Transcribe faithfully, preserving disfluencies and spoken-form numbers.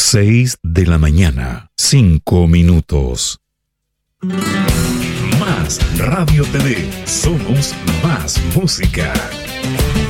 Seis de la mañana, cinco minutos. Más Radio T V, somos más música.